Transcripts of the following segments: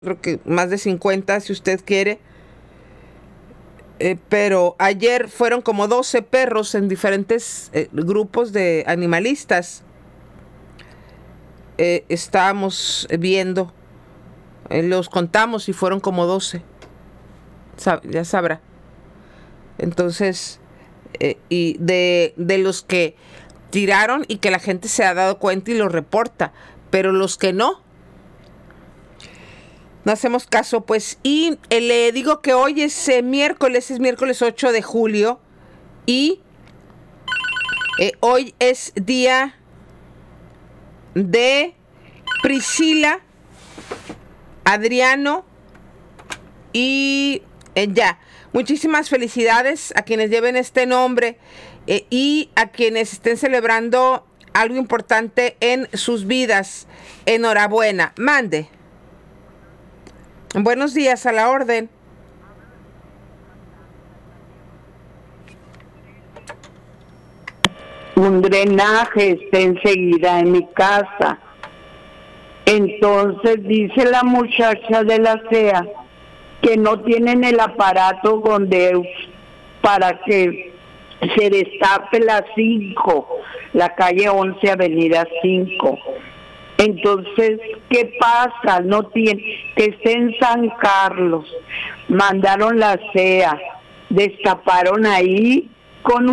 creo que más de 50 si usted quiere. Pero ayer fueron como 12 perros en diferentes grupos de animalistas. Estábamos viendo, los contamos y fueron como 12. Ya sabrá. Entonces, y de los que tiraron y que la gente se ha dado cuenta y lo reporta, pero los que no hacemos caso, pues. Y le digo que hoy es miércoles 8 de julio y hoy es día de Priscila, Adriano y ya. Muchísimas felicidades a quienes lleven este nombre y a quienes estén celebrando algo importante en sus vidas. Enhorabuena. Mande. Buenos días, a la orden. Un drenaje está enseguida en mi casa. Entonces dice la muchacha de la SEA que no tienen el aparato Gondeus para que se destape la 5, la calle 11, avenida 5. Entonces, ¿qué pasa? No tiene, que esté en San Carlos. Mandaron la SEA, destaparon ahí con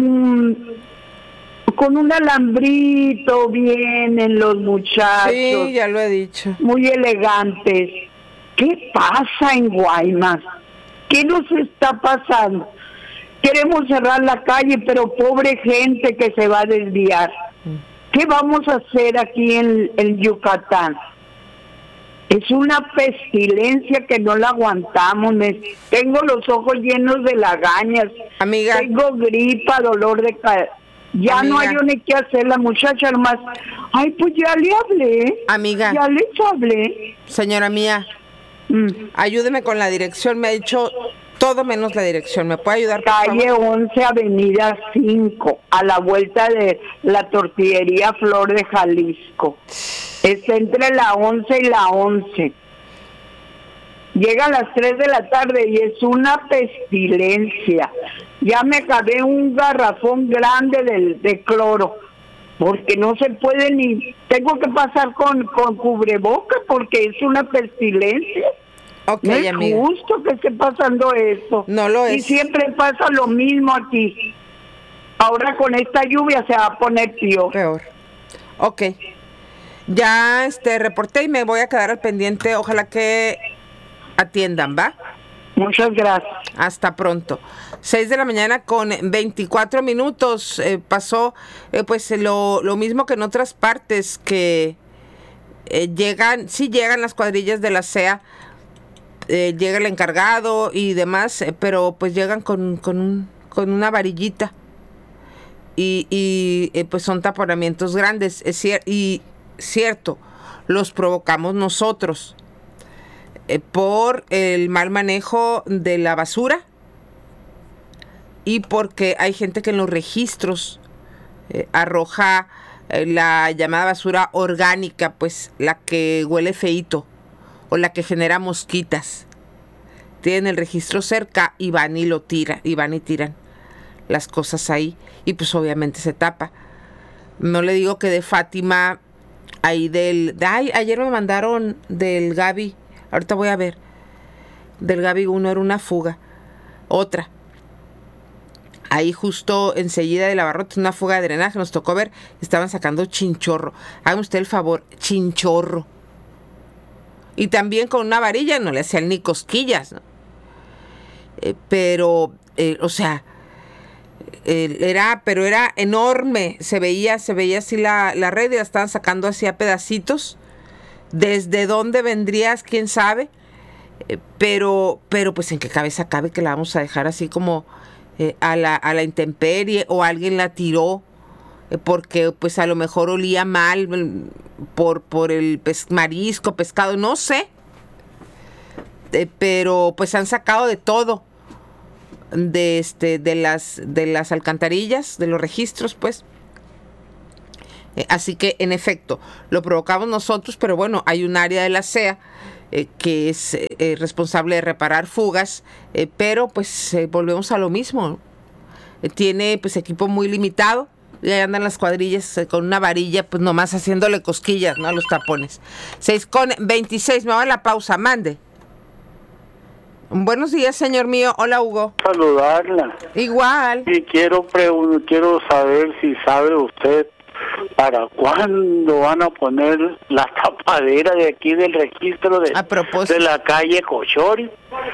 un alambrito, vienen los muchachos. Sí, ya lo he dicho. Muy elegantes. ¿Qué pasa en Guaymas? ¿Qué nos está pasando? Queremos cerrar la calle, pero pobre gente que se va a desviar. ¿Qué vamos a hacer aquí en Yucatán? Es una pestilencia que no la aguantamos. Tengo los ojos llenos de lagañas. Amiga. Tengo gripa, dolor de cabeza. Ya amiga, no hay ni qué hacer. La muchacha nomás, ay, pues ya le hablé. Amiga. Ya les hablé. Señora mía, ayúdeme con la dirección. Me ha dicho todo menos la dirección. ¿Me puede ayudar, por Calle favor? 11, avenida 5, a la vuelta de la tortillería Flor de Jalisco. Está entre la 11 y la 11. Llega a las 3 de la tarde y es una pestilencia. Ya me acabé un garrafón grande de cloro, porque no se puede ni... Tengo que pasar con cubreboca porque es una pestilencia. Okay, no es amiga, justo que esté pasando esto. No lo es. Y siempre pasa lo mismo aquí. Ahora con esta lluvia se va a poner peor. Ok. Ya reporté y me voy a quedar al pendiente. Ojalá que atiendan, ¿va? Muchas gracias. Hasta pronto. 6 de la mañana con 24 minutos. Pasó pues lo mismo que en otras partes, que llegan las cuadrillas de la SEA, llega el encargado y demás, pero pues llegan con una varillita y pues son taponamientos grandes. Y cierto, los provocamos nosotros por el mal manejo de la basura y porque hay gente que en los registros arroja la llamada basura orgánica, pues la que huele feíto o la que genera mosquitas. Tienen el registro cerca y van y lo tiran, y tiran las cosas ahí, y pues obviamente se tapa. No le digo que de Fátima, ahí ayer me mandaron del Gaby, ahorita voy a ver, del Gaby 1 era una fuga, otra. Ahí justo enseguida del abarrote, una fuga de drenaje, nos tocó ver, estaban sacando chinchorro. Hágame usted el favor, chinchorro. Y también con una varilla no le hacían ni cosquillas, ¿no? Pero, o sea, era enorme. Se veía así la red y la estaban sacando así a pedacitos. ¿Desde dónde vendrías? ¿Quién sabe? Pero pues en qué cabeza cabe que la vamos a dejar así como a la intemperie, o alguien la tiró porque pues a lo mejor olía mal por el marisco, pescado, no sé, pero pues han sacado de todo de las alcantarillas, de los registros, pues, Así que, en efecto, lo provocamos nosotros, pero bueno, hay un área de la SEA que es responsable de reparar fugas, pero pues volvemos a lo mismo. Tiene pues equipo muy limitado, y ahí andan las cuadrillas con una varilla, pues nomás haciéndole cosquillas, ¿no? A los tapones. 6:26, me va a la pausa, mande. Buenos días, señor mío. Hola, Hugo. Saludarla. Igual. Y quiero saber si sabe usted para cuándo van a poner la tapadera de aquí del registro de la calle Cochori.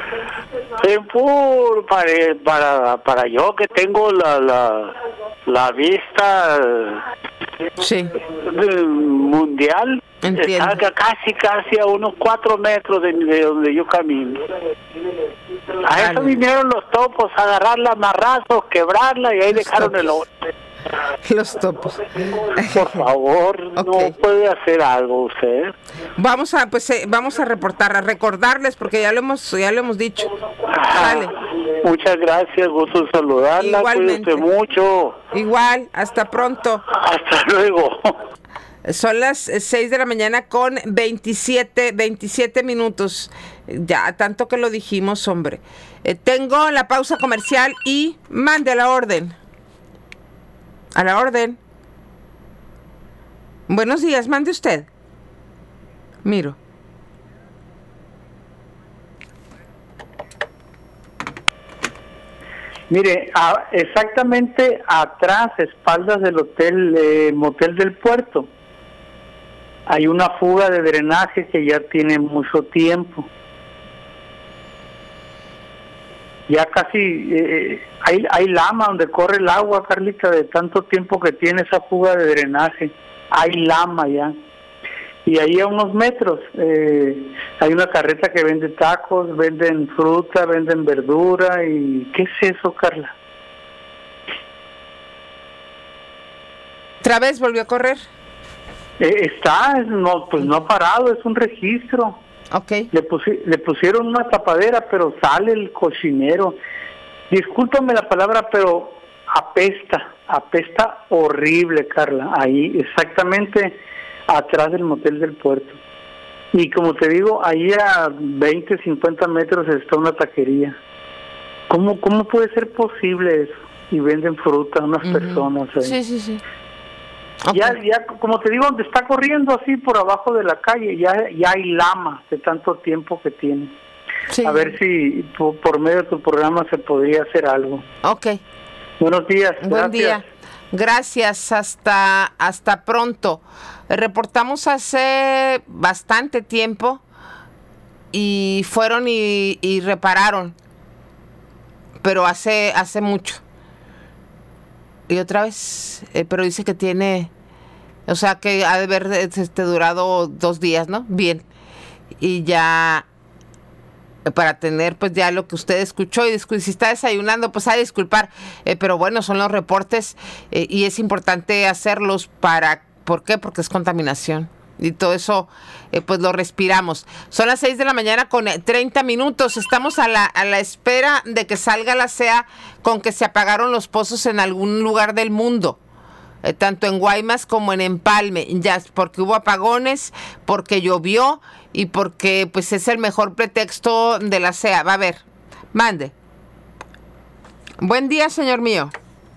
Para yo que tengo la vista mundial. Entiendo. Está casi a unos 4 metros de donde yo camino. A eso vinieron los topos, a agarrarla a marrazos, quebrarla y ahí dejaron el oro. Los topos. Por favor, Okay. ¿no puede hacer algo usted? Vamos a reportar, a recordarles, porque ya lo hemos dicho. Vale. Muchas gracias, gusto en saludarla. Igualmente. Cuídese mucho. Igual, hasta pronto. Hasta luego. Son las 6 de la mañana con 27 minutos. Ya, tanto que lo dijimos, hombre. Tengo la pausa comercial y mande a la orden. A la orden. Buenos días, mande usted. Miro. Mire, exactamente atrás, espaldas del Motel del Puerto, hay una fuga de drenaje que ya tiene mucho tiempo. Ya casi hay lama donde corre el agua, Carlita, de tanto tiempo que tiene esa fuga de drenaje. Hay lama ya. Y ahí a unos metros hay una carreta que vende tacos, venden fruta, venden verdura. ¿Y qué es eso, Carla? ¿Otra vez volvió a correr? No ha parado, es un registro. Okay. Le pusieron una tapadera, pero sale el cochinero. Discúlpame la palabra, pero apesta horrible, Carla. Ahí, exactamente atrás del Motel del Puerto. Y como te digo, ahí a 20, 50 metros está una taquería. ¿Cómo puede ser posible eso? Y venden fruta a unas personas ahí. Sí. Okay. Ya, como te digo, donde está corriendo así por abajo de la calle, ya hay lama de tanto tiempo que tiene. Sí. A ver si por medio de tu programa se podría hacer algo. Ok. Buenos días. Buen día. Gracias, hasta pronto. Reportamos hace bastante tiempo y fueron y repararon, pero hace mucho. Y otra vez, pero dice que tiene, o sea que ha de haber durado 2 días, ¿no? Bien. Y ya, para tener pues ya lo que usted escuchó, y si está desayunando, pues a disculpar, pero bueno, son los reportes y es importante hacerlos ¿por qué? Porque es contaminación. Y todo eso, pues lo respiramos. Son las 6 de la mañana con 30 minutos. Estamos a la espera de que salga la SEA con que se apagaron los pozos en algún lugar del mundo. Tanto en Guaymas como en Empalme. Ya, porque hubo apagones, porque llovió y porque pues es el mejor pretexto de la SEA. Va a ver, mande. Buen día, señor mío.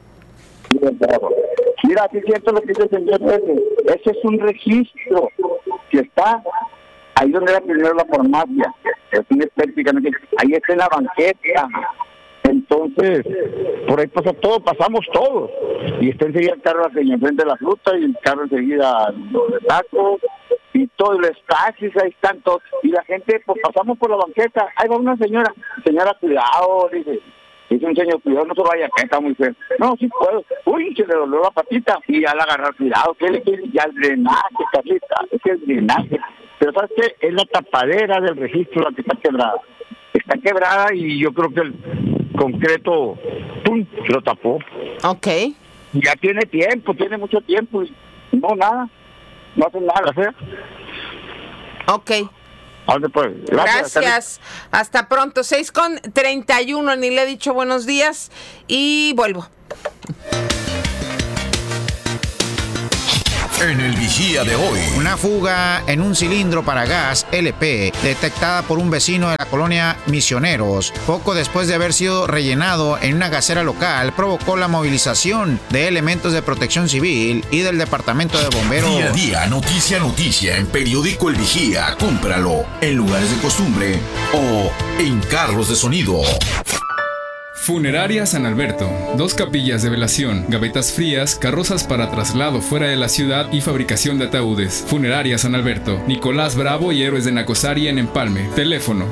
Mira, sí es cierto lo que dice el señor Pérez. Ese es un registro que está ahí donde era primero la farmacia. Es prácticamente ahí está en la banqueta. Entonces, por ahí pasamos todos. Y está enseguida el carro enfrente de la fruta y el carro enseguida los de tacos y todos los taxis, ahí están todos. Y la gente, pues pasamos por la banqueta. Ahí va una señora, cuidado, dice un señor, cuidado, no se vaya, que está muy feo. No, sí puedo. Uy, se le dolió la patita y al agarrar cuidado, ¿qué le quiere? Ya el drenaje, Carlita, es el drenaje. Pero ¿sabes qué? Es la tapadera del registro la que está quebrada. Está quebrada y yo creo que el concreto, ¡pum!, lo tapó. Ok. Ya tiene mucho tiempo y no hacen nada, ¿eh? Ok. Pues, gracias. Hasta pronto. 6:31, ni le he dicho buenos días y vuelvo. En el Vigía de hoy. Una fuga en un cilindro para gas LP detectada por un vecino de la colonia Misioneros poco después de haber sido rellenado en una gasera local provocó la movilización de elementos de Protección Civil y del Departamento de Bomberos. Día a día, noticia en Periódico El Vigía. Cómpralo en lugares de costumbre o en carros de sonido. Funeraria San Alberto. 2 capillas de velación, gavetas frías, carrozas para traslado fuera de la ciudad y fabricación de ataúdes. Funeraria San Alberto. Nicolás Bravo y Héroes de Nacosari en Empalme. Teléfono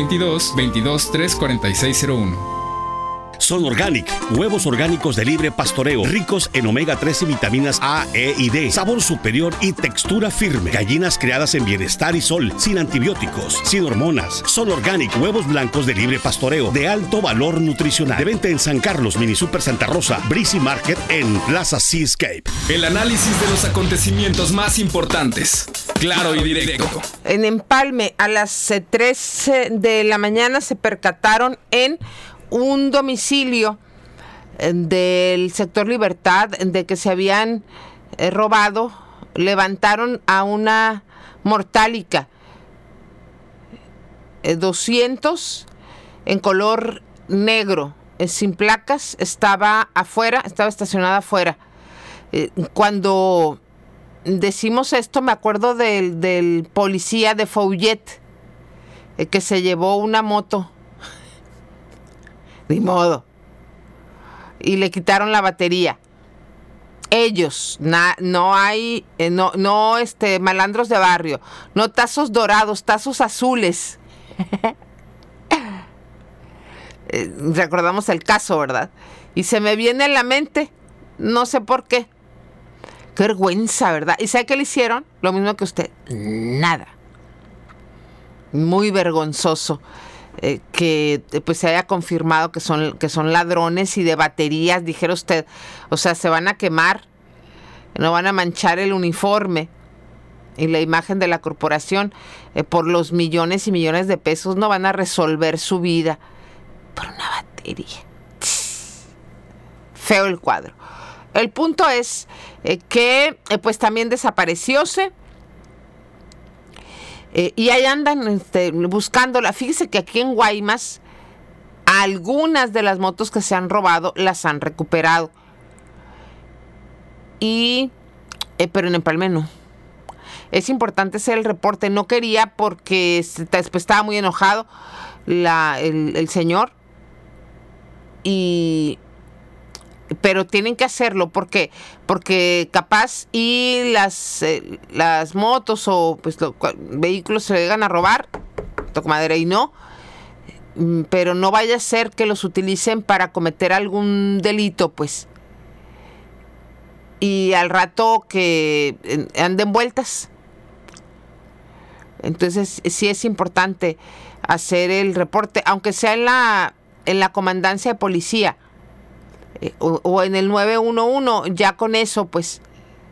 622-22-34601. Son Organic, huevos orgánicos de libre pastoreo, ricos en omega 3 y vitaminas A, E y D, sabor superior y textura firme. Gallinas criadas en bienestar y sol, sin antibióticos, sin hormonas. Son Organic, huevos blancos de libre pastoreo, de alto valor nutricional. De venta en San Carlos, Mini Super Santa Rosa, Breezy Market en Plaza Seascape. El análisis de los acontecimientos más importantes, claro y directo. En Empalme, a las 3 de la mañana se percataron en un domicilio del sector Libertad de que se habían robado. Levantaron a una mortálica 200 en color negro, sin placas, estaba estacionada afuera. Cuando decimos esto, me acuerdo del policía de Fouillet que se llevó una moto. Ni modo. Y le quitaron la batería. Ellos, no hay, malandros de barrio, no tazos dorados, tazos azules. Recordamos el caso, ¿verdad? Y se me viene a la mente, no sé por qué. Qué vergüenza, ¿verdad? ¿Y sabe qué le hicieron? Lo mismo que usted. Nada. Muy vergonzoso. Que pues se haya confirmado que son ladrones y de baterías, dijera usted. O sea, se van a quemar, no van a manchar el uniforme y la imagen de la corporación por los millones y millones de pesos. No van a resolver su vida por una batería. Feo el cuadro. El punto es que pues también desaparecióse. Y ahí andan buscándola. Fíjese que aquí en Guaymas algunas de las motos que se han robado las han recuperado. Pero en Empalme no. Es importante hacer el reporte. No quería porque después estaba muy enojado el señor. Pero tienen que hacerlo porque capaz y las motos o pues los vehículos se llegan a robar, toco madera y no, pero no vaya a ser que los utilicen para cometer algún delito, pues, y al rato que anden vueltas. Entonces sí es importante hacer el reporte, aunque sea en la comandancia de policía. O en el 911, ya con eso, pues,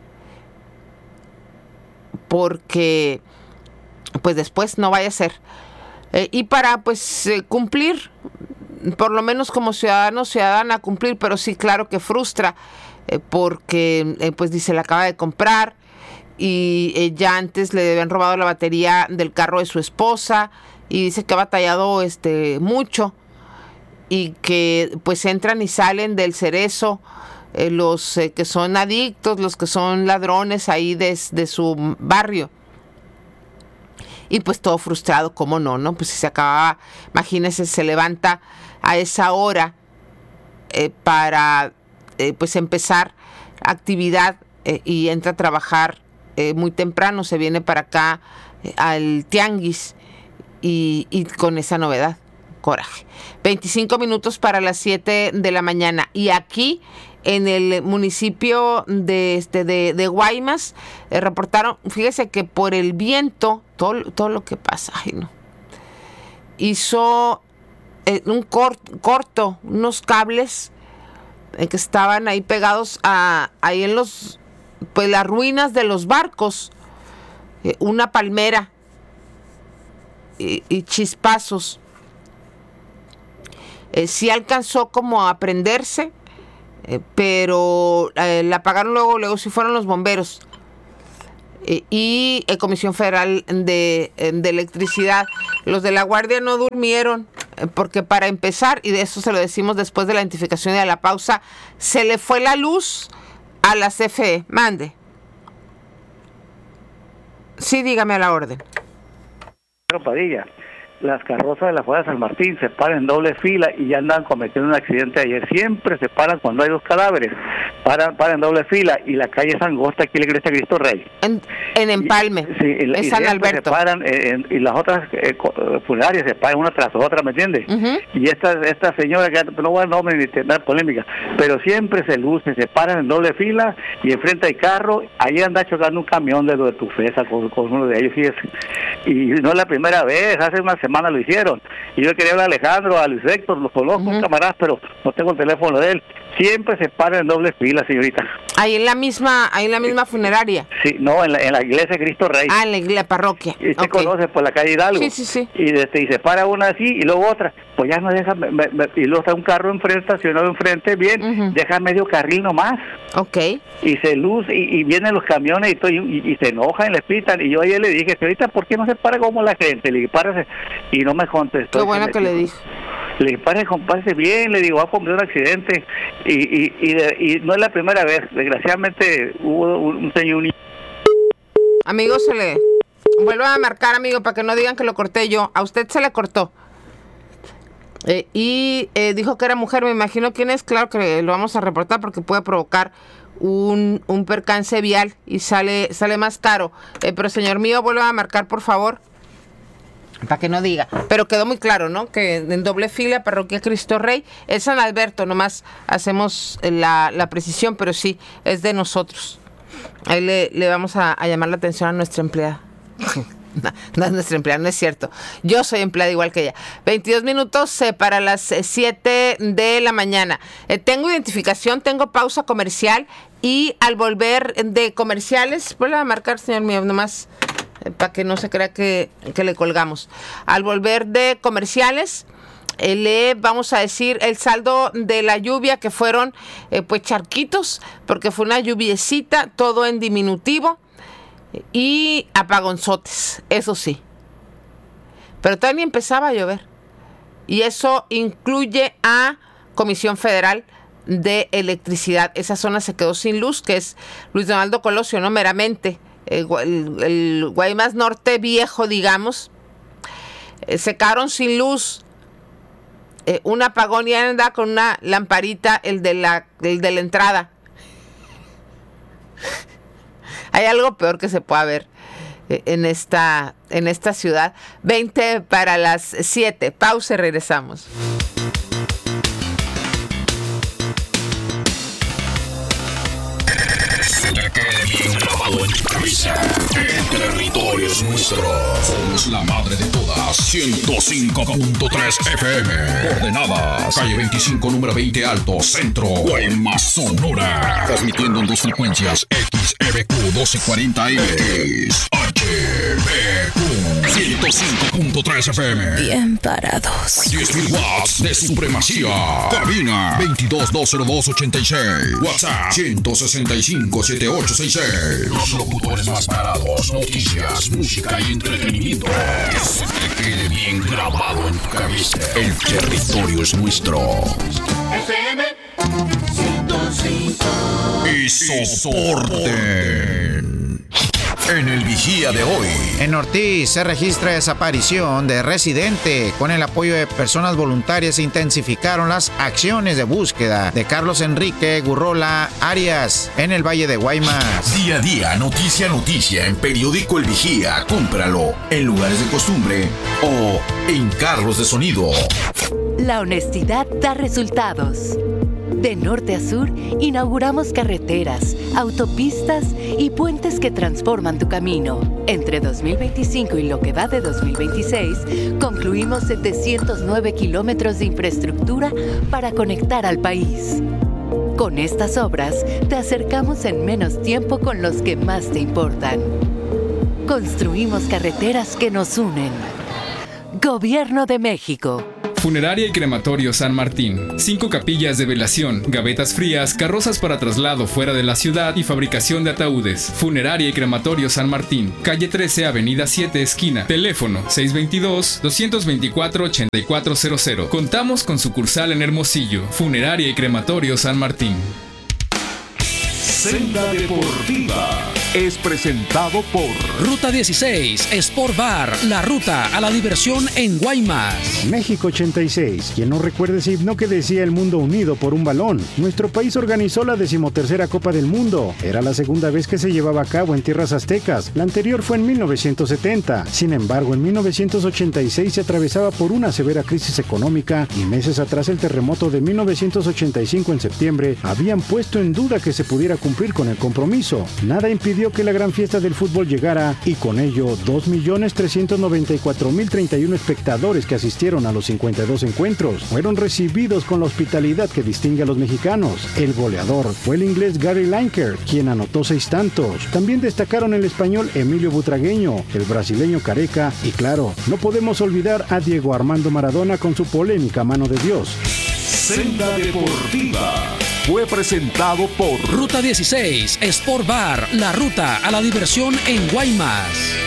porque pues después no vaya a ser. Y para pues cumplir, por lo menos como ciudadana cumplir, pero sí, claro que frustra, porque pues dice, la acaba de comprar y ya antes le habían robado la batería del carro de su esposa y dice que ha batallado mucho. Y que pues entran y salen del Cerezo los que son adictos, los que son ladrones ahí de su barrio. Y pues todo frustrado, ¿cómo no? Pues si se acababa, imagínense, se levanta a esa hora para pues empezar actividad y entra a trabajar muy temprano, se viene para acá al tianguis y con esa novedad. Coraje. 25 minutos para las 7 de la mañana. Y aquí en el municipio de Guaymas reportaron, fíjese que por el viento, todo lo que pasa, hizo un corto, unos cables que estaban ahí pegados ahí en las ruinas de los barcos, una palmera y chispazos. Sí alcanzó como a prenderse, pero la apagaron luego sí fueron los bomberos. y Comisión Federal de Electricidad. Los de la Guardia no durmieron, porque para empezar, y de eso se lo decimos después de la identificación y de la pausa, se le fue la luz a la CFE. Mande. Sí, dígame a la orden. Padilla, las carrozas de la Fuerza de San Martín se paran en doble fila y ya andan cometiendo un accidente ayer. Siempre se paran cuando hay dos cadáveres, paran en doble fila, y la calle es angosta, aquí la iglesia Cristo Rey. En Empalme, en San Alberto. Se paran, y las otras funerarias se paran una tras otra, ¿me entiendes? Y esta señora, que no voy a nombre ni tener polémica, pero siempre se luce, se paran en doble fila y enfrente hay carro. Ahí anda chocando un camión de lo de Tufesa con uno de ellos, y no es la primera vez, hace una semana lo hicieron, y yo quería hablar a Alejandro, a Luis Héctor, los conozco, camaradas, pero no tengo el teléfono de él. Siempre se paran en doble fila, señorita. Ahí en la misma funeraria. Sí, no, en la iglesia Cristo Rey. Ah, en la parroquia. Y se conoce por la calle Hidalgo. Sí. Y se para una así y luego otra. Pues ya no deja, y luego está un carro enfrente, estacionado enfrente, bien, deja medio carril nomás. Ok. Y se luce, y vienen los camiones y se enojan y les pitan. Y yo ayer le dije, señorita, ¿por qué no se para como la gente? Le dije, párese. Y no me contestó. Qué bueno que le dije. Le dije, párese bien, le digo, va a cometer un accidente. Y no es la primera vez. Desgraciadamente hubo un señor... Amigo, se le... Vuelva a marcar, amigo, para que no digan que lo corté yo. A usted se le cortó. Dijo que era mujer. Me imagino quién es. Claro que lo vamos a reportar porque puede provocar un percance vial y sale más caro. Pero, señor mío, vuelva a marcar, por favor. Para que no diga. Pero quedó muy claro, ¿no? Que en doble fila, parroquia Cristo Rey. Es San Alberto, nomás hacemos la precisión, pero sí, es de nosotros. Ahí le vamos a llamar la atención a nuestra empleada. No es nuestra empleada, no es cierto. Yo soy empleada igual que ella. 22 minutos para las 7 de la mañana. Tengo identificación, tengo pausa comercial, y al volver de comerciales, vuelve a marcar, señor mío, nomás... para que no se crea que le colgamos. Al volver de comerciales, le vamos a decir el saldo de la lluvia, que fueron pues charquitos, porque fue una lluviecita, todo en diminutivo, y apagonzotes, eso sí. Pero todavía empezaba a llover. Y eso incluye a Comisión Federal de Electricidad. Esa zona se quedó sin luz, que es Luis Donaldo Colosio, ¿no? Meramente. El Guaymas Norte viejo, digamos, se quedaron sin luz, un apagón, y anda con una lamparita el de la entrada. Hay algo peor que se pueda ver en esta ciudad. 20 para las 7. Pausa y regresamos. En tu cabeza. El territorio es nuestro. Somos la madre de todas. 105.3 FM. Coordenadas: calle 25, número 20 Alto, Centro, Guaymas, Sonora. Transmitiendo en dos frecuencias: XEBQ 1240M, HBQ 105.3 FM. Bien parados. 10.000 watts de supremacía. Cabina 22-202-86. WhatsApp 165-7866. Los locutores más parados. Noticias, música y entretenimiento. Que se te quede bien grabado en tu cabeza. El territorio es nuestro. FM 105. Y soporten. En el Vigía de hoy. En Ortiz se registra desaparición de residente. Con el apoyo de personas voluntarias se intensificaron las acciones de búsqueda de Carlos Enrique Gurrola Arias en el Valle de Guaymas. Día a día, noticia a noticia en Periódico El Vigía. Cómpralo en lugares de costumbre o en carros de sonido. La honestidad da resultados. De norte a sur, inauguramos carreteras, autopistas y puentes que transforman tu camino. Entre 2025 y lo que va de 2026, concluimos 709 kilómetros de infraestructura para conectar al país. Con estas obras, te acercamos en menos tiempo con los que más te importan. Construimos carreteras que nos unen. Gobierno de México. Funeraria y Crematorio San Martín. 5 capillas de velación, gavetas frías, carrozas para traslado fuera de la ciudad y fabricación de ataúdes. Funeraria y Crematorio San Martín. Calle 13, Avenida 7, esquina. Teléfono 622-224-8400. Contamos con sucursal en Hermosillo. Funeraria y Crematorio San Martín. Senda Deportiva es presentado por Ruta 16, Sport Bar, la ruta a la diversión en Guaymas. México 86, quien no recuerde ese himno que decía el mundo unido por un balón. Nuestro país organizó la 13ª Copa del Mundo. Era la segunda vez que se llevaba a cabo en tierras aztecas. La anterior fue en 1970. Sin embargo, en 1986 se atravesaba por una severa crisis económica y meses atrás el terremoto de 1985 en septiembre habían puesto en duda que se pudiera cumplir con el compromiso. Nada impidió que la gran fiesta del fútbol llegara y con ello 2.394.031 espectadores que asistieron a los 52 encuentros fueron recibidos con la hospitalidad que distingue a los mexicanos. El goleador fue el inglés Gary Lineker, quien anotó 6 tantos. También destacaron el español Emilio Butragueño, el brasileño Careca y claro, no podemos olvidar a Diego Armando Maradona con su polémica mano de Dios. Senda Deportiva fue presentado por Ruta 16, Sport Bar, la ruta a la diversión en Guaymas.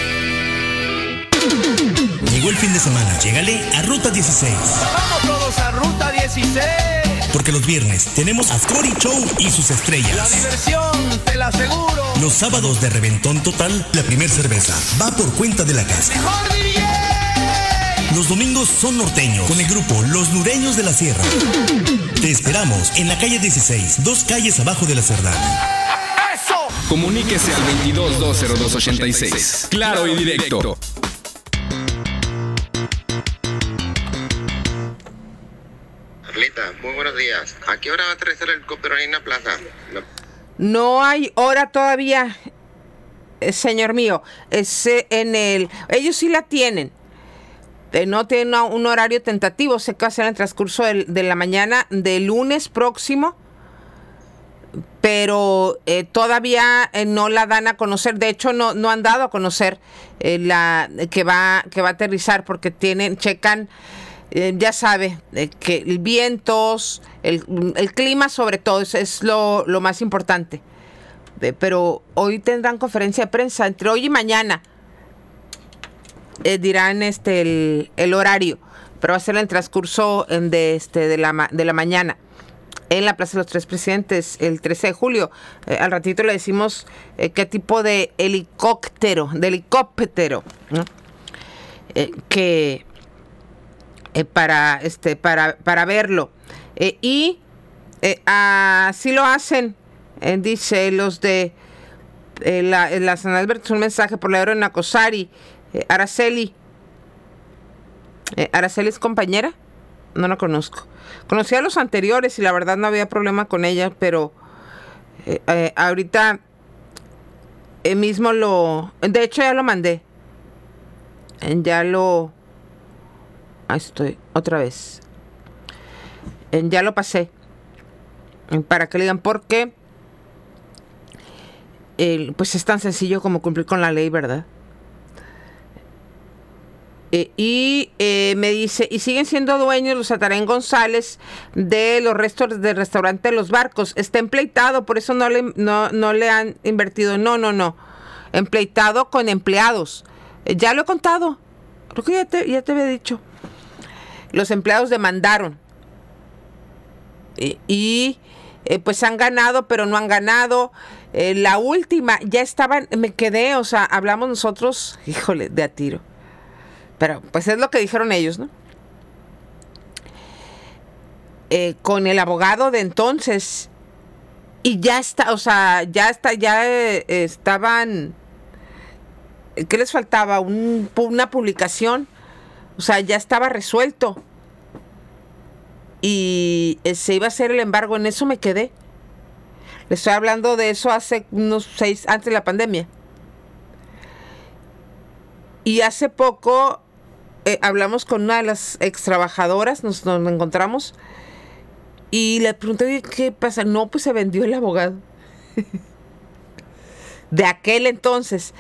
Llegó el fin de semana, llégale a Ruta 16. ¡Vamos todos a Ruta 16! Porque los viernes tenemos a Scotty Show y sus estrellas. La diversión, te la aseguro. Los sábados de reventón total, la primer cerveza va por cuenta de la casa. ¡Mejor DJ! Los domingos son norteños, con el grupo Los Nureños de la Sierra. Te esperamos en la calle 16, 2 calles abajo de la Cerdán. ¡Eso! Comuníquese al 22-202-86. Claro y directo. Carlita, muy buenos días. ¿A qué hora va a aterrizar el helicóptero ahí en la plaza? No hay hora todavía, señor mío. Ellos sí la tienen. No tienen un horario tentativo. Se va a hacer en el transcurso de la mañana del lunes próximo. Pero todavía no la dan a conocer. De hecho, no han dado a conocer que va a aterrizar porque checan, ya sabe, que el vientos, el clima sobre todo, es lo más importante. Pero hoy tendrán conferencia de prensa entre hoy y mañana. Dirán el horario, pero va a ser en el transcurso de la mañana en la Plaza de los Tres Presidentes el 13 de julio. Al ratito le decimos qué tipo de helicóptero, ¿no? Para verlo. Y así lo hacen, dice los de la San Alberto, un mensaje por la Aero en Acosari. Araceli. ¿Araceli es compañera? No la conozco. Conocí a los anteriores y la verdad no había problema con ella, pero ahorita mismo de hecho ya lo mandé. Ahí estoy, otra vez. Ya lo pasé. Para que le digan por qué. Pues es tan sencillo como cumplir con la ley, ¿verdad? Me dice, y siguen siendo dueños los Atarén González de los restos del restaurante Los Barcos. Está empleitado, por eso no le han invertido. No. Empleitado con empleados. Ya lo he contado. Creo que ya te había dicho. Los empleados demandaron. Pues han ganado, pero no han ganado. La última, ya estaban, me quedé, o sea, hablamos nosotros, híjole, de a tiro. Pero pues es lo que dijeron ellos, ¿no? Con el abogado de entonces. Y ya está, o sea, ya estaban. ¿Qué les faltaba? Una publicación. O sea, ya estaba resuelto. Y se iba a hacer el embargo. En eso me quedé. Le estoy hablando de eso hace unos 6 antes de la pandemia. Y hace poco hablamos con una de las ex trabajadoras, nos encontramos y le pregunté, oye, ¿qué pasa? No, pues se vendió el abogado. De aquel entonces.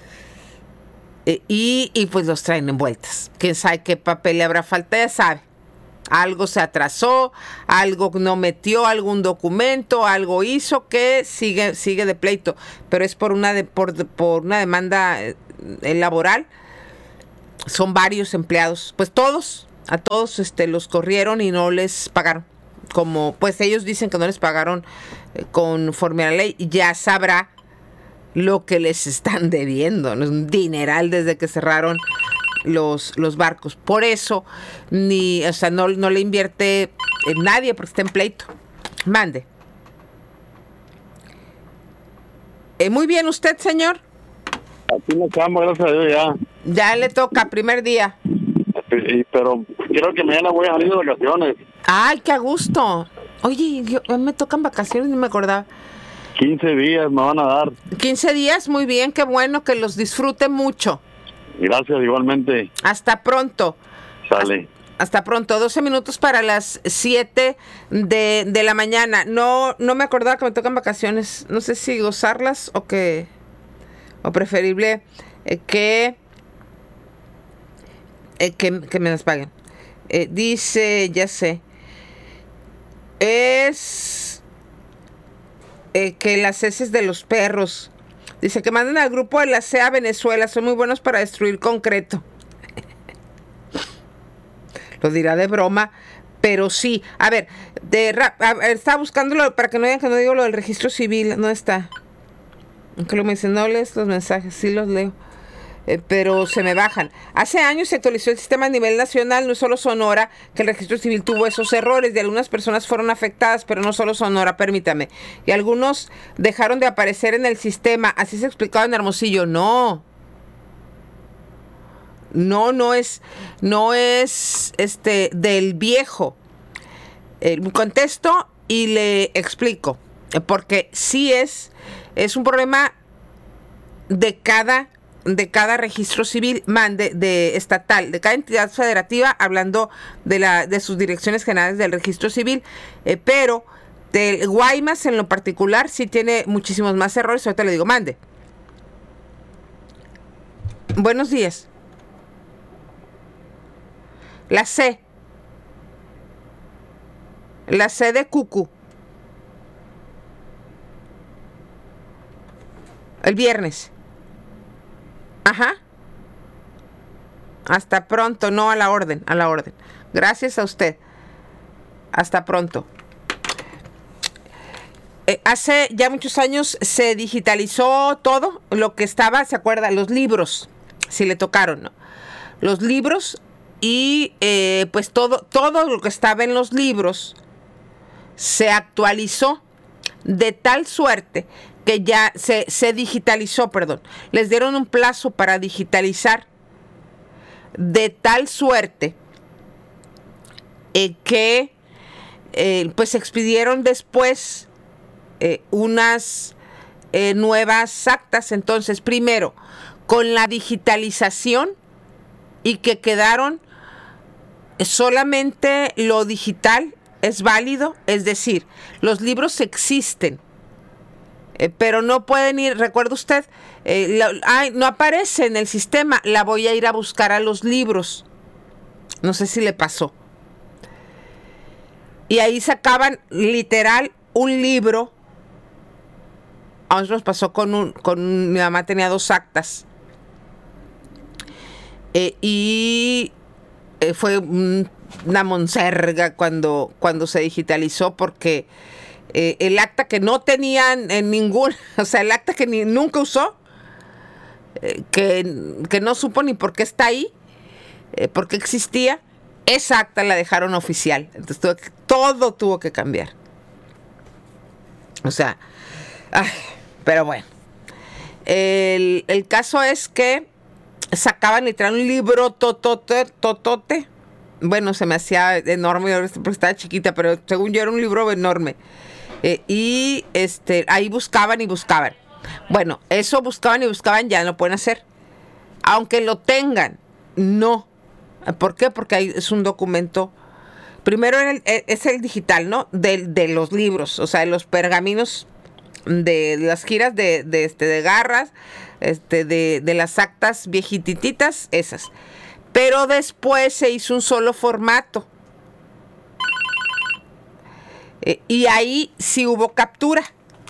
Y pues los traen envueltas. ¿Quién sabe qué papel le habrá falta? Ya sabe. Algo se atrasó, algo no metió algún documento, algo hizo que sigue de pleito, pero es por una demanda laboral. Son varios empleados, pues a todos los corrieron y no les pagaron. Como pues ellos dicen que no les pagaron conforme a la ley, ya sabrá lo que les están debiendo, ¿no? Es un dineral desde que cerraron los barcos. Por eso no le invierte en nadie porque está en pleito. Mande. Muy bien, ¿usted, señor? Aquí me quedamos, gracias a Dios, ya. Ya le toca, primer día. Pero quiero que mañana voy a salir de vacaciones. ¡Ay, qué a gusto! Oye, me tocan vacaciones, ni me acordaba. 15 días me van a dar. 15 días, muy bien, qué bueno, que los disfrute mucho. Gracias, igualmente. Hasta pronto. Sale. Hasta pronto, 12 minutos para las 7 de la mañana. No me acordaba que me tocan vacaciones. No sé si gozarlas o preferible que me las paguen. Dice, ya sé, es que las heces de los perros. Dice que manden al grupo de la CEA Venezuela, son muy buenos para destruir concreto. Lo dirá de broma, pero sí. A ver, estaba buscándolo para que no digan que no digo lo del registro civil. ¿Dónde está? Aunque lo me dicen, no lees los mensajes, sí los leo. Pero se me bajan. Hace años se actualizó el sistema a nivel nacional, no es solo Sonora, que el registro civil tuvo esos errores, y algunas personas fueron afectadas, pero no solo Sonora, permítame. Y algunos dejaron de aparecer en el sistema, así se explicaba en Hermosillo. No es del viejo. Contesto y le explico, porque sí es un problema de cada registro civil, de estatal, de cada entidad federativa, hablando de sus direcciones generales del registro civil, pero de Guaymas en lo particular sí tiene muchísimos más errores. Ahorita le digo, mande. Buenos días. La C de Cucu. El viernes. Ajá. Hasta pronto, no a la orden, Gracias a usted. Hasta pronto. Hace ya muchos años se digitalizó todo lo que estaba, ¿se acuerda? Los libros, si le tocaron, ¿no? Los libros y pues todo lo que estaba en los libros se actualizó de tal suerte que ya se digitalizó, les dieron un plazo para digitalizar, de tal suerte que pues expidieron después unas nuevas actas. Entonces, primero, con la digitalización y que quedaron solamente lo digital es válido, es decir, los libros existen, pero no pueden ir, recuerda usted, no aparece en el sistema, la voy a ir a buscar a los libros. No sé si le pasó. Y ahí sacaban literal un libro. A nosotros nos pasó mi mamá tenía 2 actas. Y fue una monserga cuando se digitalizó, porque el acta que no tenían en ningún, o sea, el acta que nunca usó, que no supo ni por qué está ahí, por qué existía, esa acta la dejaron oficial. Entonces todo tuvo que cambiar. O sea, pero bueno. El caso es que sacaban literal un libro totote. Bueno, se me hacía enorme porque estaba chiquita, pero según yo era un libro enorme. Y ahí buscaban y buscaban. Bueno, eso buscaban y buscaban, ya no lo pueden hacer. Aunque lo tengan, no. ¿Por qué? Porque ahí es un documento. Primero es el digital, ¿no? De los libros, o sea, de los pergaminos, de las giras de garras, de las actas viejititas, esas. Pero después se hizo un solo formato. Y ahí sí hubo captura.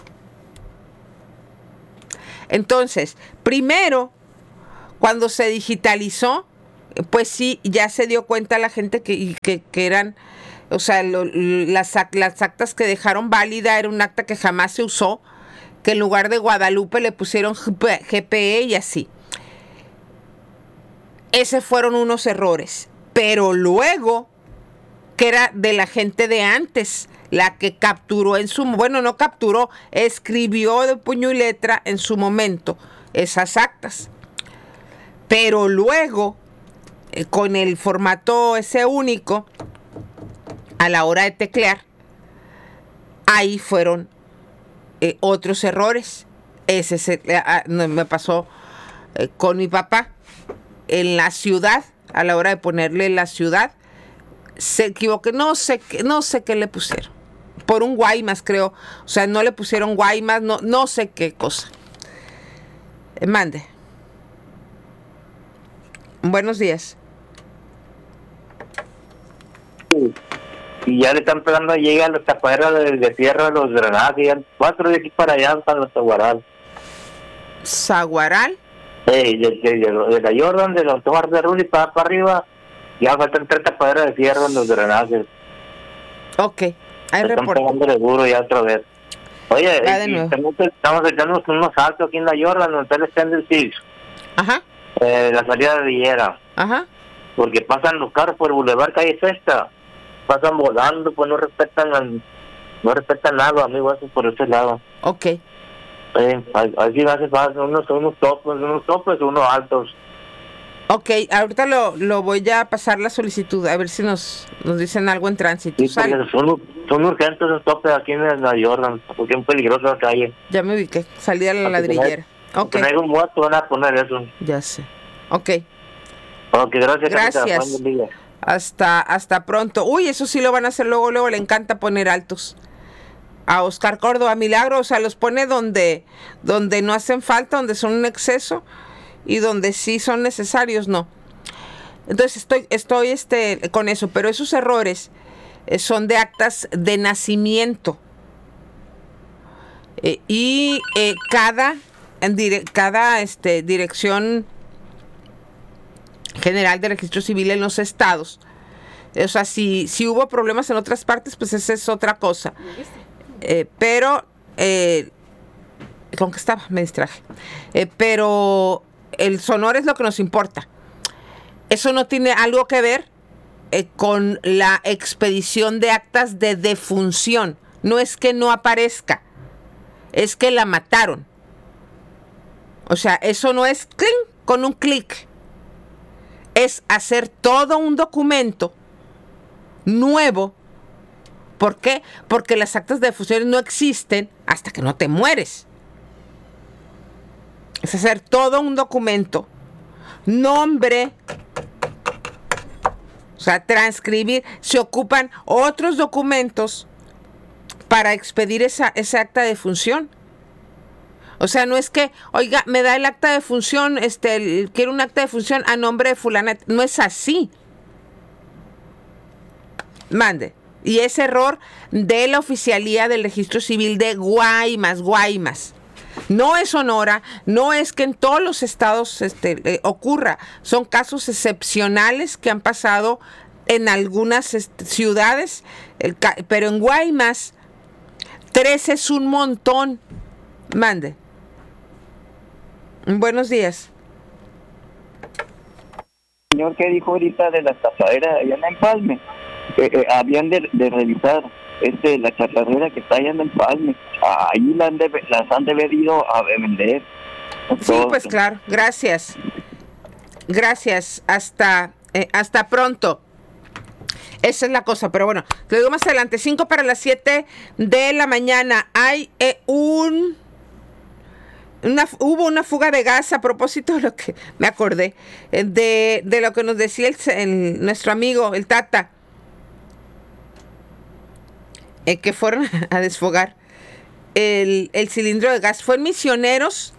Entonces, primero, cuando se digitalizó, pues sí, ya se dio cuenta la gente que eran, o sea, las actas que dejaron válida era un acta que jamás se usó, que en lugar de Guadalupe le pusieron GPE y así. Esos fueron unos errores. Pero luego, que era de la gente de antes, la que capturó no capturó, escribió de puño y letra en su momento esas actas. Pero luego, con el formato ese único, a la hora de teclear, ahí fueron otros errores. Ese me pasó con mi papá. En la ciudad, a la hora de ponerle la ciudad, se equivocó, no sé qué le pusieron. Por un Guaymas, creo. O sea, no le pusieron Guaymas, no sé qué cosa. Mande. Buenos días. Y ya le están pegando, llegan los tapaderos de tierra, los drenajes, ya 4 de aquí para allá, para los Zaguaral. ¿Zaguaral? De la Jordan, de los Tomar de Rulli para arriba, ya faltan 3 tapaderos de tierra en los drenajes. Ok, hay reporte. Están pegándole duro ya otra vez. Oye, estamos echando unos saltos aquí en la Jordan, donde está el Extended Six. Ajá. La salida de Villera. Ajá. Porque pasan los carros por el Boulevard Calle Sexta, pasan volando, pues no respetan nada, amigo, eso por ese lado. Ok. Así hace falta unos topes, unos altos. Ok, ahorita lo voy a pasar la solicitud, a ver si nos dicen algo en tránsito. Sí, son urgentes esos topes aquí en la Jordan, porque es peligrosa la calle. Ya me ubiqué, salí a la ladrillera. Okay. Tener un muerto van a poner eso. Ya sé. Ok. Ok, gracias. Gracias. Hasta pronto. Uy, eso sí lo van a hacer luego, le encanta poner altos. A Oscar Córdoba Milagro, o sea, los pone donde no hacen falta, donde son un exceso, y donde sí son necesarios, no. Entonces estoy con eso, pero esos errores son de actas de nacimiento. Y cada Dirección General de Registro Civil en los estados, o sea, si hubo problemas en otras partes, pues esa es otra cosa. Pero ¿con qué estaba? Me distraje. Pero el Sonora es lo que nos importa. Eso no tiene algo que ver con la expedición de actas de defunción. No es que no aparezca, es que la mataron. O sea, eso no es ¡cling! Con un clic. Es hacer todo un documento nuevo. ¿Por qué? Porque las actas de defunción no existen hasta que no te mueres. Es hacer todo un documento. Nombre. O sea, transcribir. Se ocupan otros documentos para expedir esa acta de defunción. O sea, no es que, oiga, me da el acta de defunción, quiero un acta de defunción a nombre de fulana. No es así. Mande. Y ese error de la Oficialía del Registro Civil de Guaymas. No es Sonora, no es que en todos los estados ocurra. Son casos excepcionales que han pasado en algunas ciudades, pero en Guaymas 13 es un montón. Mande. Buenos días. Señor, ¿qué dijo ahorita de las tapaderas allá en Empalme? Habían de revisar la chatarrera que está allá en Empalme. Ahí las han debido a vender. Sí, pues claro. Gracias. Hasta pronto. Esa es la cosa, pero bueno, te digo más adelante. 5 para las 7 de la mañana. Hay hubo una fuga de gas, a propósito de lo que me acordé, de lo que nos decía nuestro amigo, el Tata, que fueron a desfogar el cilindro de gas. Fue en Misioneros,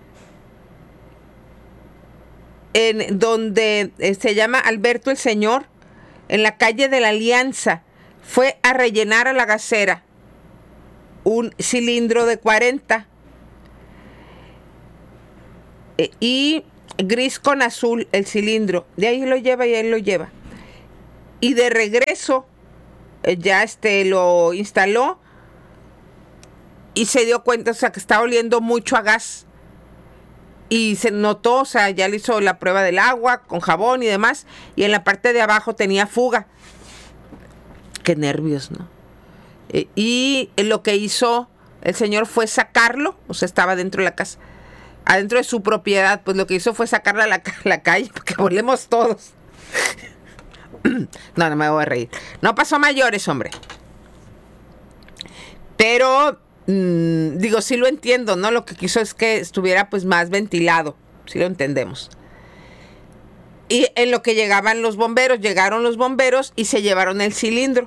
en donde se llama Alberto el Señor, en la calle de la Alianza. Fue a rellenar a la gasera un cilindro de 40 y gris con azul el cilindro. De ahí lo lleva y él lo lleva. Y de regreso ya lo instaló y se dio cuenta, o sea, que estaba oliendo mucho a gas. Y se notó, o sea, ya le hizo la prueba del agua con jabón y demás. Y en la parte de abajo tenía fuga. Qué nervios, ¿no? Y lo que hizo el señor fue sacarlo, o sea, estaba dentro de la casa, adentro de su propiedad, pues lo que hizo fue sacarlo a la calle, porque volemos todos. No me voy a reír. No pasó a mayores, hombre. Pero, digo, sí lo entiendo, ¿no? Lo que quiso es que estuviera pues más ventilado, sí lo entendemos. Y en lo que llegaron los bomberos y se llevaron el cilindro.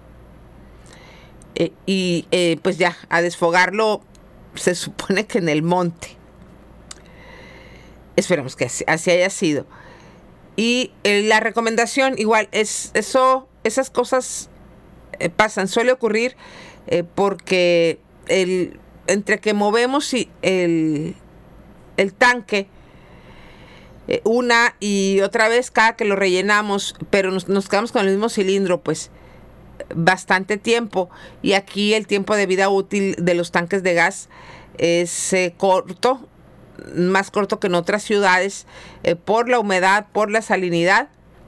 Pues ya, a desfogarlo, se supone que en el monte. Esperemos que así haya sido. Y la recomendación, igual, esas cosas pasan, suele ocurrir porque entre que movemos el tanque una y otra vez cada que lo rellenamos, pero nos quedamos con el mismo cilindro, pues bastante tiempo, y aquí el tiempo de vida útil de los tanques de gas es corto, más corto que en otras ciudades, por la humedad, por la salinidad,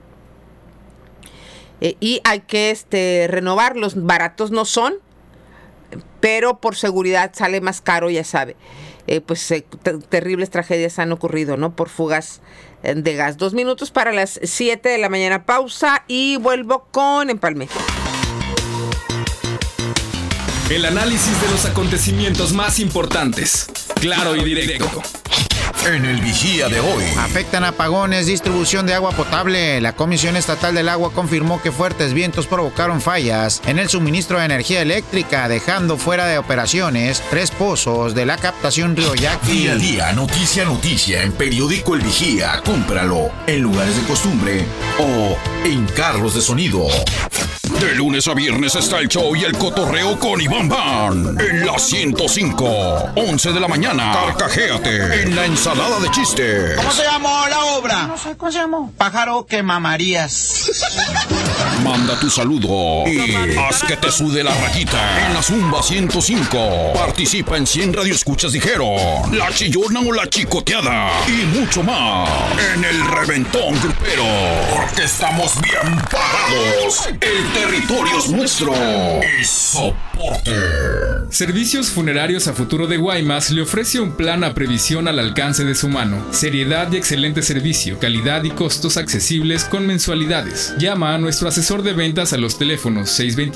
y hay que renovarlos. Baratos no son, pero por seguridad sale más caro, ya sabe. Terribles tragedias han ocurrido, ¿no? Por fugas de gas. 2 minutos para las 7 de la mañana. Pausa y vuelvo con Empalme. El análisis de los acontecimientos más importantes. Claro y directo. En el Vigía de hoy. Afectan apagones, distribución de agua potable. La Comisión Estatal del Agua confirmó que fuertes vientos provocaron fallas en el suministro de energía eléctrica, dejando fuera de operaciones 3 pozos de la captación Río Yaqui. Día a día, noticia en Periódico El Vigía. Cómpralo en lugares de costumbre o en carros de sonido. De lunes a viernes está el show y el cotorreo con Iván Van en la 105, 11 de la mañana. Carcajéate en la ensalada de chistes. ¿Cómo se llamó la obra? No sé, ¿cómo se llamó? Pájaro quemamarías. Manda tu saludo y haz que te sude la rayita en la Zumba 105. Participa en 100 radioescuchas dijeron, la chillona o la chicoteada y mucho más en el Reventón Grupero. Porque estamos bien parados. El territorio es nuestro. Y soporte. Servicios Funerarios a Futuro de Guaymas le ofrece un plan a previsión al alcance de su mano. Seriedad y excelente servicio, calidad y costos accesibles con mensualidades. Llama a nuestro asesor de ventas a los teléfonos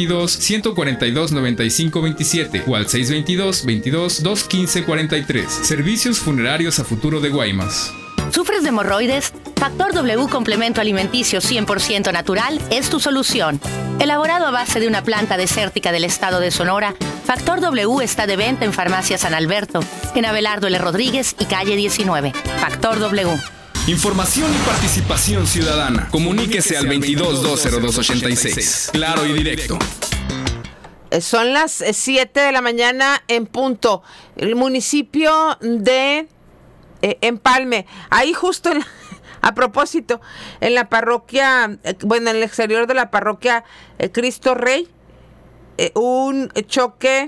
622-142-9527 o al 622-22-215-43. Servicios Funerarios a Futuro de Guaymas. ¿Sufres de hemorroides? Factor W Complemento Alimenticio 100% natural es tu solución. Elaborado a base de una planta desértica del estado de Sonora, Factor W está de venta en Farmacia San Alberto, en Abelardo L. Rodríguez y calle 19. Factor W. Información y participación ciudadana. Comuníquese al 22-202-86. Claro y directo. Son las 7 de la mañana en punto. El municipio de Empalme, ahí justo a propósito, en la parroquia, en el exterior de la parroquia Cristo Rey, un choque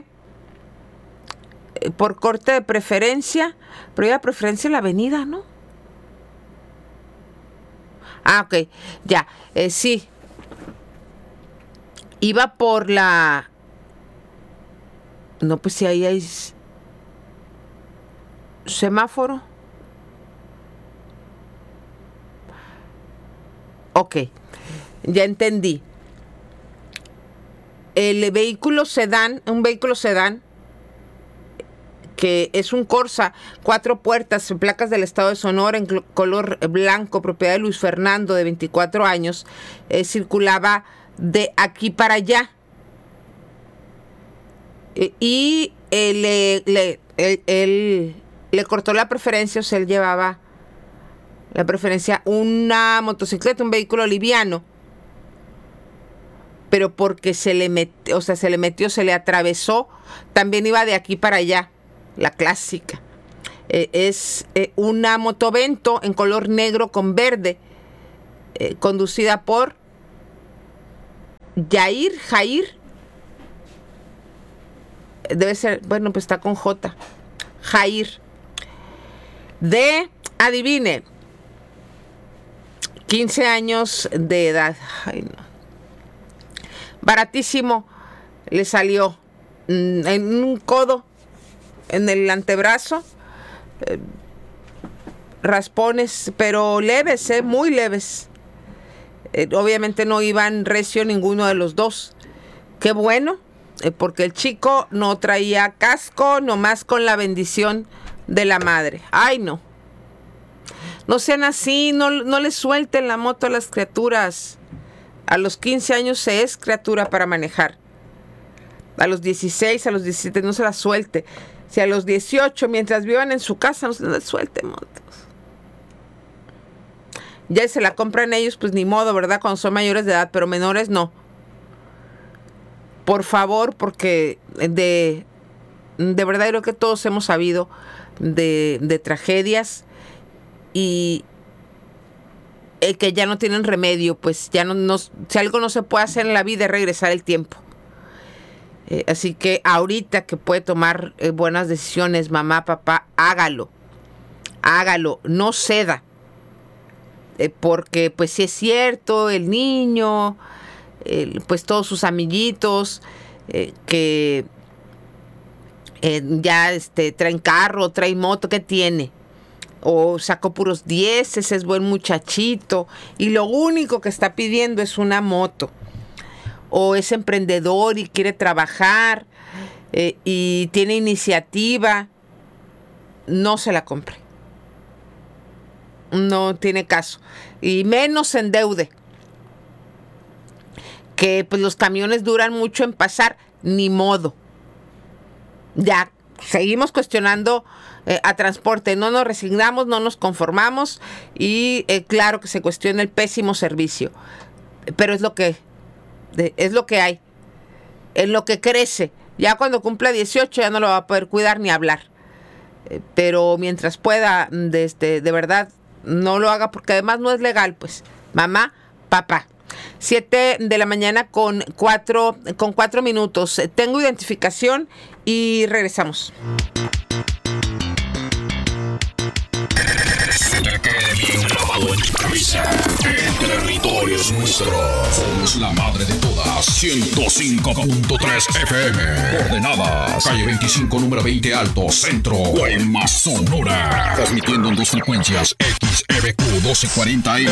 por corte de preferencia, pero ya preferencia en la avenida, ¿no? Ah, ok, ya, sí. Iba por la... No, pues si ahí hay semáforo. Ok, ya entendí. El vehículo sedán, un vehículo sedán, que es un Corsa, 4 puertas, placas del estado de Sonora, en color blanco, propiedad de Luis Fernando, de 24 años, circulaba de aquí para allá. Y él le cortó la preferencia, o sea, él llevaba la preferencia una motocicleta, un vehículo liviano. pero porque se le atravesó, también iba de aquí para allá, la clásica. Es una motovento en color negro con verde, conducida por Jair, debe ser, bueno, pues está con J, Jair, de, adivine, 15 años de edad. Ay, no. Baratísimo, le salió en un codo, en el antebrazo, raspones, pero leves, muy leves. Obviamente no iban recio ninguno de los dos. Qué bueno, porque el chico no traía casco, nomás con la bendición de la madre. Ay, no. No sean así, no les suelten la moto a las criaturas. A los 15 años se es criatura para manejar. A los 16, a los 17 no se la suelte. Si a los 18, mientras vivan en su casa, no se les suelte motos. Ya se la compran ellos, pues ni modo, ¿verdad? Cuando son mayores de edad, pero menores no. Por favor, porque de verdad creo que todos hemos sabido de tragedias y que ya no tienen remedio, pues ya no, si algo no se puede hacer en la vida es regresar el tiempo. Así que ahorita que puede tomar buenas decisiones, mamá, papá, hágalo, no ceda, porque pues si es cierto, el niño, pues todos sus amiguitos que ya traen carro, traen moto, ¿qué tiene? O sacó puros 10, es buen muchachito y lo único que está pidiendo es una moto. O es emprendedor y quiere trabajar y tiene iniciativa, no se la compre. No tiene caso. Y menos se endeude. Que pues los camiones duran mucho en pasar, ni modo. Ya seguimos cuestionando a transporte, no nos resignamos, no nos conformamos y claro que se cuestiona el pésimo servicio, pero es lo que hay, en lo que crece. Ya cuando cumpla 18 ya no lo va a poder cuidar ni hablar, pero mientras pueda, de verdad no lo haga, porque además no es legal, pues. Mamá, papá. 7 de la mañana con 4 minutos. Tengo identificación y regresamos. Que quede bien grabado en tu cabeza. El territorio es nuestro. Somos la madre de todas. 105.3 FM. Coordenadas. Calle 25, número 20 Alto, Centro. Guaymas, Sonora. Transmitiendo en dos frecuencias. XEBQ 1240M.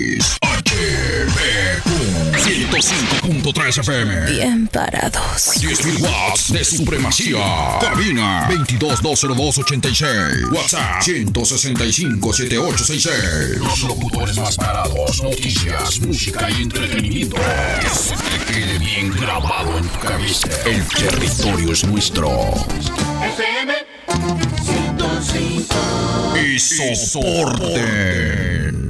HBQ 105.3 FM. Bien parados. 10.000 watts de supremacía. Cabina 22-202-86. WhatsApp 165-7866. Los locutores más parados. Noticias, música y entretenimiento. Que se te quede bien grabado en tu cabeza. El territorio es nuestro. FM 105. Y soporte.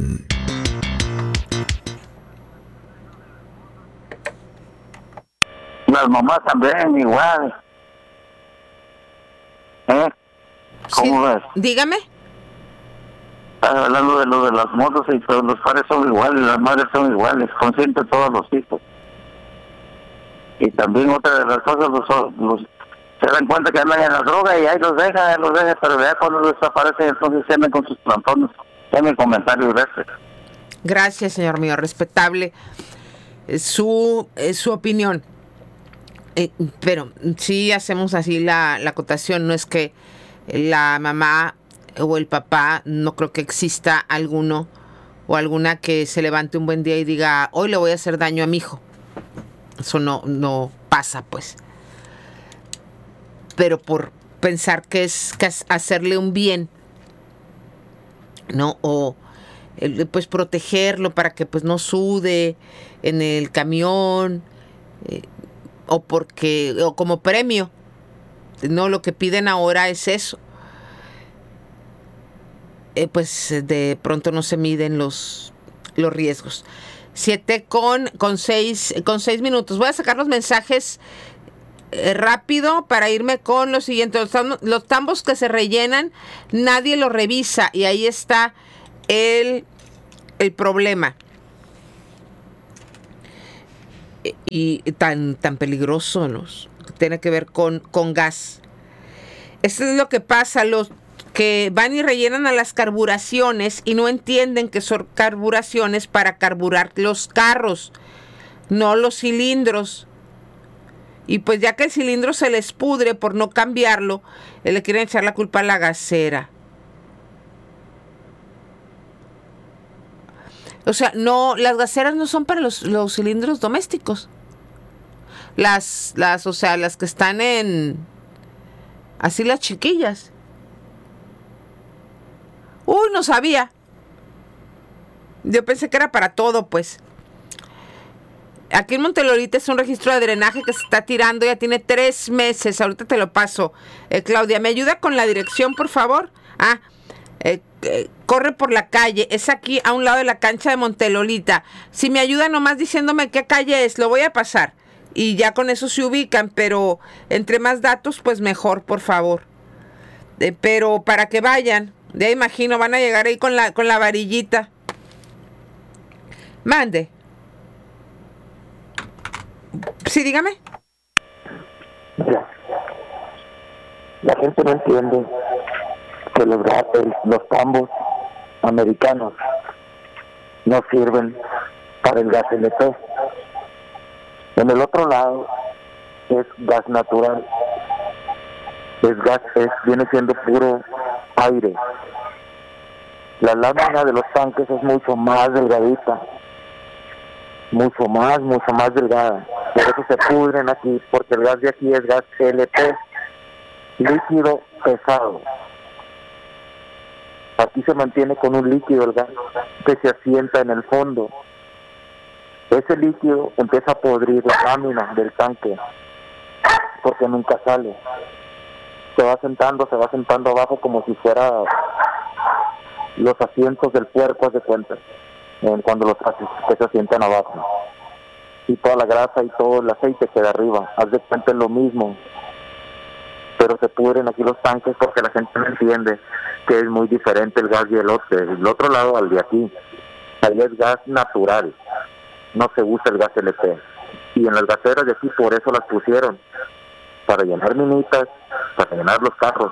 Las mamás también igual. ¿Cómo ves? Dígame. Estás hablando de lo de las motos, pero los padres son iguales, las madres son iguales, consienten todos los hijos. Y también otra de las cosas, los se dan cuenta que andan en la droga y ahí los dejan, pero ya cuando desaparecen entonces se andan con sus plantones. Es mi comentario, gracias. Gracias, señor mío, respetable su opinión. Pero sí hacemos así la acotación, no es que la mamá o el papá, no creo que exista alguno o alguna que se levante un buen día y diga, hoy le voy a hacer daño a mi hijo. Eso no pasa, pues. Pero por pensar que es hacerle un bien, ¿no? O pues protegerlo para que pues no sude en el camión, o como premio. No, lo que piden ahora es eso. Pues de pronto no se miden los riesgos. 7:06 minutos. Voy a sacar los mensajes rápido para irme con lo siguiente. Los tambos que se rellenan, nadie los revisa y ahí está el problema. Y tan peligroso tiene que ver con gas. Esto es lo que pasa, los que van y rellenan a las carburaciones y no entienden que son carburaciones para carburar los carros, no los cilindros. Y pues ya que el cilindro se les pudre por no cambiarlo, le quieren echar la culpa a la gasera. O sea, no, las gaseras no son para los cilindros domésticos. Las que están en... Así las chiquillas. Uy, no sabía. Yo pensé que era para todo, pues. Aquí en Montelorita es un registro de drenaje que se está tirando, ya tiene 3 meses. Ahorita te lo paso. Claudia, ¿me ayuda con la dirección, por favor? Corre por la calle, es aquí a un lado de la cancha de Montelolita. Si me ayuda nomás diciéndome qué calle es, lo voy a pasar. Y ya con eso se ubican, pero entre más datos, pues mejor, por favor. Pero para que vayan, ya imagino, van a llegar ahí con la varillita. Mande. Sí, dígame. Mira, la gente no entiende que los tambos americanos no sirven para el gas LP. En el otro lado es gas natural, viene siendo puro aire. La lámina de los tanques es mucho más delgadita, mucho más delgada. Por eso se pudren aquí, porque el gas de aquí es gas LP, líquido pesado. Aquí se mantiene con un líquido el gas que se asienta en el fondo. Ese líquido empieza a podrir la lámina del tanque porque nunca sale. Se va sentando abajo como si fuera los asientos del puerco, haz de cuenta, cuando los que se asientan abajo. Y toda la grasa y todo el aceite queda arriba. Haz de cuenta, es lo mismo. Pero se pudren aquí los tanques porque la gente no entiende que es muy diferente el gas y el otro lado al de aquí. Ahí es gas natural, no se usa el gas LP. Y en las gaseras de aquí por eso las pusieron, para llenar minitas, para llenar los carros.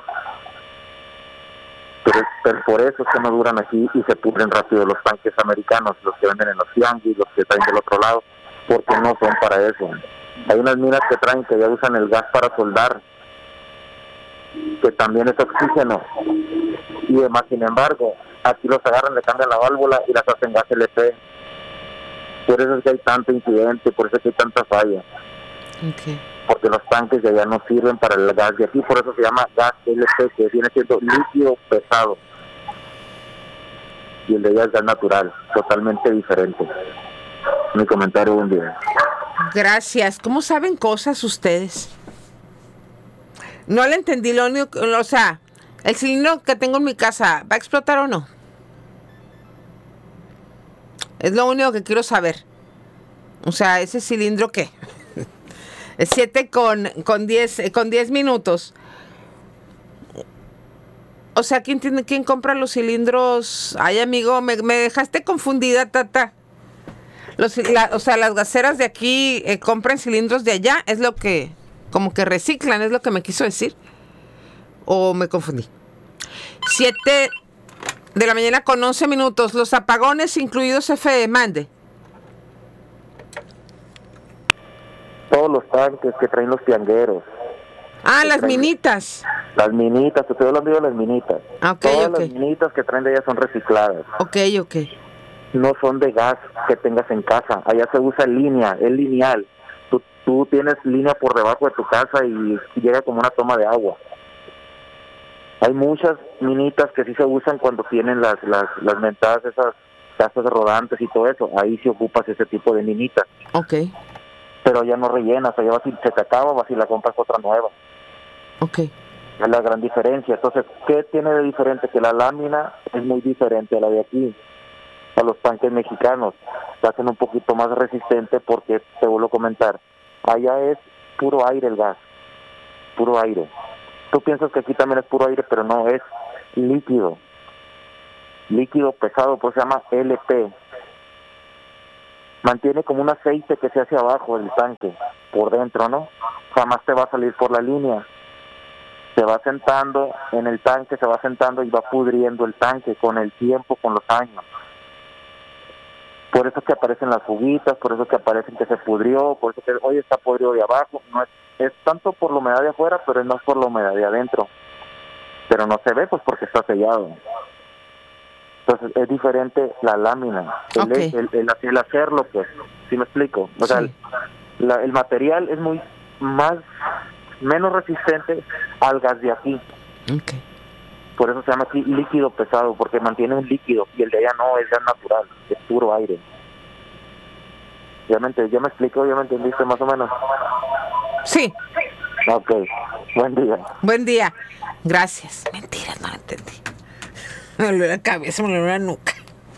Pero por eso es que no duran aquí y se pudren rápido los tanques americanos, los que venden en los tianguis, los que traen del otro lado, porque no son para eso. Hay unas minas que traen que ya usan el gas para soldar, que también es oxígeno, y demás. Sin embargo, aquí los agarran, le cambian la válvula y las hacen gas LP. Por eso es que hay tanto incidente, por eso es que hay tanta falla. Okay. Porque los tanques de allá no sirven para el gas de aquí, por eso se llama gas LP, que viene siendo líquido pesado. Y el de allá es gas natural, totalmente diferente. Mi comentario, buen día. Gracias. ¿Cómo saben cosas ustedes? No le entendí lo único, o sea, el cilindro que tengo en mi casa, ¿va a explotar o no? Es lo único que quiero saber. O sea, ese cilindro, ¿qué? Es 7:10 minutos. O sea, ¿quién compra los cilindros? Ay, amigo, me dejaste confundida, tata. O sea, las gaseras de aquí compran cilindros de allá, es lo que... Como que reciclan, es lo que me quiso decir. ¿O me confundí? 7:11 a.m. Los apagones incluidos mande. Todos los tanques que traen los tiangueros. Las minitas. Las minitas, te estoy hablando de las minitas. Todas las minitas que traen de allá son recicladas. Ok. No son de gas que tengas en casa. Allá se usa línea, es lineal. Tú tienes línea por debajo de tu casa y llega como una toma de agua. Hay muchas minitas que sí se usan cuando tienen las mentadas, esas casas rodantes y todo eso. Ahí sí ocupas ese tipo de minitas. Ok. Pero ya no rellenas, allá vas y se te acaba, vas y la compras otra nueva. Ok. Es la gran diferencia. Entonces, ¿qué tiene de diferente? Que la lámina es muy diferente a la de aquí. a los tanques mexicanos, se hacen un poquito más resistentes porque, te vuelvo a comentar, allá es puro aire el gas, puro aire. Tú piensas que aquí también es puro aire, pero no, es líquido pesado, pues se llama LP. Mantiene como un aceite que se hace abajo del tanque, por dentro, ¿no? Jamás te va a salir por la línea. Se va sentando en el tanque, se va sentando y va pudriendo el tanque con el tiempo, con los años. Por eso que aparecen las fuguitas, por eso que aparecen que se pudrió, por eso que hoy está podrido de abajo. No es tanto por la humedad de afuera, pero no es por la humedad de adentro. Pero no se ve, pues porque está sellado. Entonces es diferente la lámina, el hacerlo, pues, ¿sí me explico? O sea, el material es menos resistente al gas de aquí. Okay. Por eso se llama aquí líquido pesado, porque mantiene un líquido, y el de allá no, es gas natural, es puro aire. ¿Ya me explico? ¿Ya me entendiste más o menos? Sí. Ok, buen día. Buen día, gracias. Mentiras, no entendí. Me dolió la cabeza, me dolió la nuca.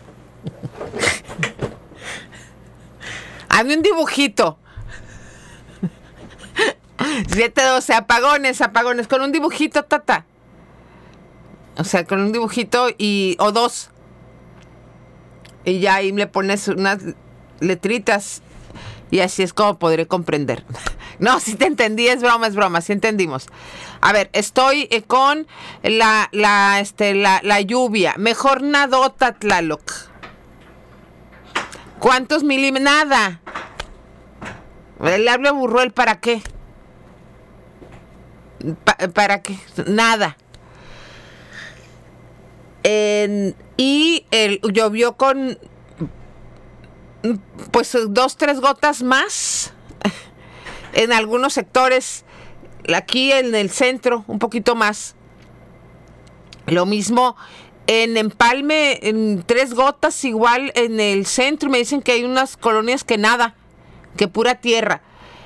Hazme un dibujito. 7:12, apagones, con un dibujito, tata. O sea, con un dibujito o dos. Y ya ahí le pones unas letritas y así es como podré comprender. No, sí te entendí, es broma, sí entendimos. A ver, estoy con la lluvia. Mejor nadota, Tlaloc. ¿Cuántos milímetros? Nada. Le hablo a Burruel, ¿para qué? ¿Para qué? Nada. Y llovió con pues 2-3 gotas más en algunos sectores, aquí en el centro un poquito más, lo mismo en Empalme, en 3 gotas igual en el centro, me dicen que hay unas colonias que nada, que pura tierra,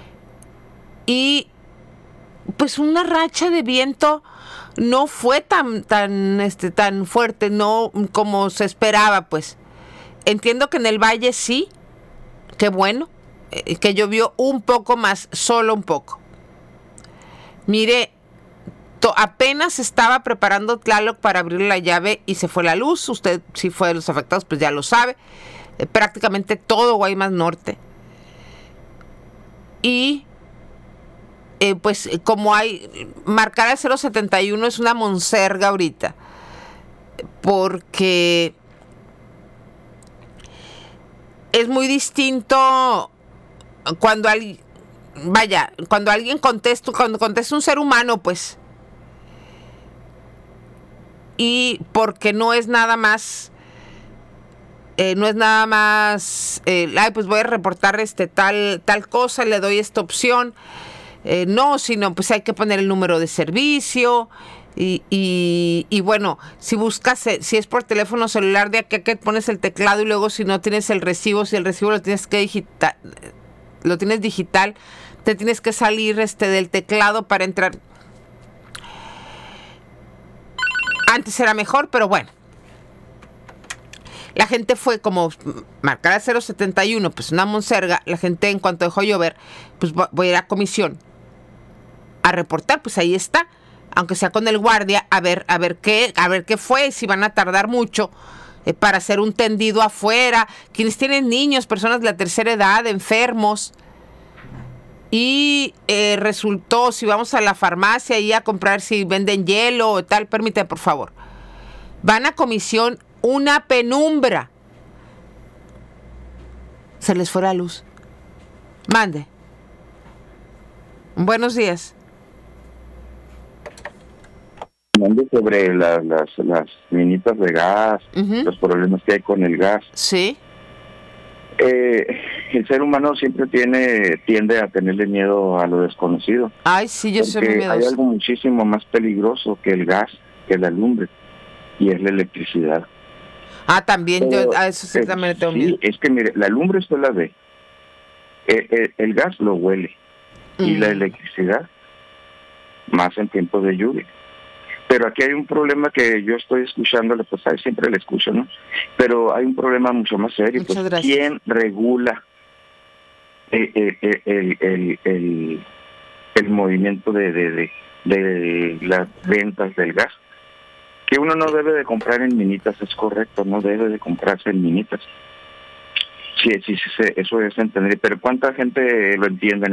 y pues una racha de viento no fue tan fuerte, no como se esperaba, pues. Entiendo que en el valle sí, qué bueno, que llovió un poco más, solo un poco. Mire, apenas estaba preparando Tlaloc para abrir la llave y se fue la luz. Usted, si fue de los afectados, pues ya lo sabe. Prácticamente todo Guaymas Norte. Y pues como marcar el 071 es una monserga ahorita, porque es muy distinto cuando alguien contesta, cuando contesta un ser humano, pues, y porque no es nada más pues voy a reportar tal cosa, le doy esta opción. No, sino pues hay que poner el número de servicio y bueno, si buscas, si es por teléfono celular, de aquí que pones el teclado y luego si no tienes el recibo, si el recibo lo tienes digital, te tienes que salir del teclado para entrar. Antes era mejor, pero bueno. La gente fue como marcar a 071, pues una monserga. La gente, en cuanto dejó llover, pues voy a ir a comisión a reportar, pues ahí está, aunque sea con el guardia, a ver qué fue, si van a tardar mucho para hacer un tendido afuera, quienes tienen niños, personas de la tercera edad, enfermos, y resultó, si vamos a la farmacia y a comprar, si venden hielo o tal, permítame por favor, van a comisión, una penumbra, se les fue la luz. Mande. Buenos días. Sobre las minitas de gas, los problemas que hay con el gas. Sí. El ser humano siempre tiende a tenerle miedo a lo desconocido. Ay, sí, yo soy muy miedoso. Hay algo muchísimo más peligroso que el gas, que la lumbre, y es la electricidad. También yo a eso sí también le tengo miedo. Es que mire, la lumbre usted la ve, el gas lo huele, y la electricidad más en tiempos de lluvia. Pero aquí hay un problema que yo estoy escuchándole, pues ahí siempre le escucho, ¿no? Pero hay un problema mucho más serio. Pues, ¿quién regula el movimiento de las ventas del gas? Que uno no debe de comprar en minitas, es correcto, no debe de comprarse en minitas. Sí, eso es entender, pero ¿cuánta gente lo entiende?